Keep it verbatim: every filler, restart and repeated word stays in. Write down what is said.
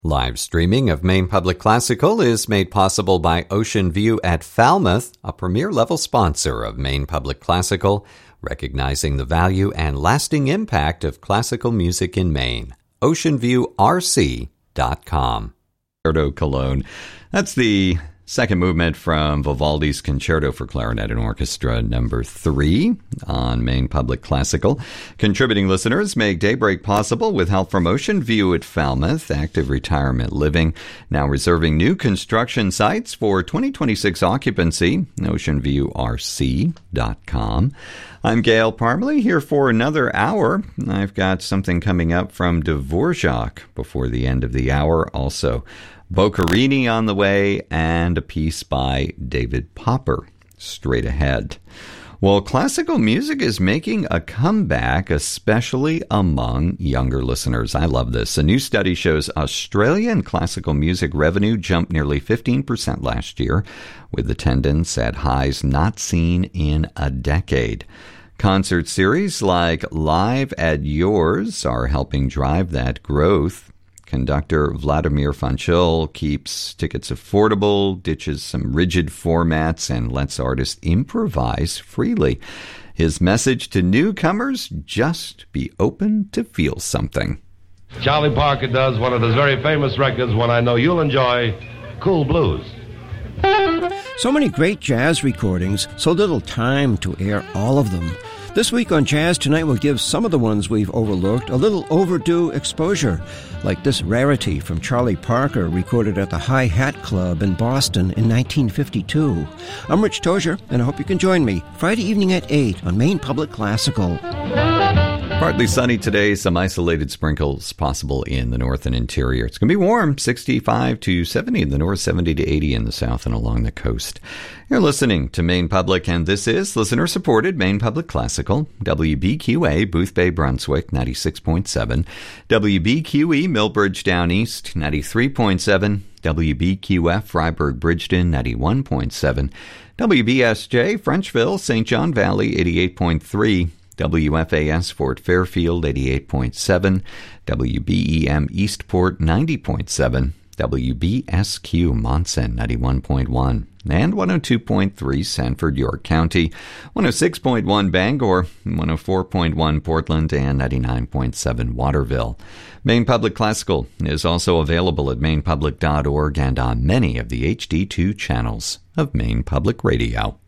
Live streaming of Maine Public Classical is made possible by Ocean View at Falmouth, a premier-level sponsor of Maine Public Classical, recognizing the value and lasting impact of classical music in Maine. ocean view r c dot com. Concerto Cologne. That's the second movement from Vivaldi's Concerto for Clarinet and Orchestra number three on Maine Public Classical. Contributing listeners make Daybreak possible with help from Ocean View at Falmouth, Active Retirement Living, now reserving new construction sites for twenty twenty-six occupancy, ocean view r c dot com. I'm Gail Parmalee here for another hour. I've got something coming up from Dvorak before the end of the hour also. Boccherini on the way, and a piece by David Popper straight ahead. Well, classical music is making a comeback, especially among younger listeners. I love this. A new study shows Australian classical music revenue jumped nearly fifteen percent last year, with attendance at highs not seen in a decade. Concert series like Live at Yours are helping drive that growth. Conductor Vladimir Fanchul keeps tickets affordable, ditches some rigid formats, and lets artists improvise freely. His message to newcomers, just be open to feel something. Charlie Parker does one of his very famous records, one I know you'll enjoy, Cool Blues. So many great jazz recordings, so little time to air all of them. This week on Jazz Tonight, we'll give some of the ones we've overlooked a little overdue exposure, like this rarity from Charlie Parker, recorded at the Hi Hat Club in Boston in nineteen fifty-two. I'm Rich Tozier, and I hope you can join me Friday evening at eight on Maine Public Classical. Partly sunny today, some isolated sprinkles possible in the north and interior. It's going to be warm, sixty-five to seventy in the north, seventy to eighty in the south and along the coast. You're listening to Maine Public, and this is listener-supported Maine Public Classical, W B Q A, Boothbay, Brunswick, ninety-six point seven, W B Q E, Millbridge Down East, ninety-three point seven, W B Q F, Freiburg, Bridgeton, ninety-one point seven, W B S J, Frenchville, Saint John Valley, eighty-eight point three, W F A S Fort Fairfield, eighty-eight point seven, W B E M Eastport, ninety point seven, W B S Q Monson, ninety-one point one, and one oh two point three Sanford, York County, one oh six point one Bangor, one oh four point one Portland, and ninety-nine point seven Waterville. Maine Public Classical is also available at maine public dot org and on many of the H D two channels of Maine Public Radio.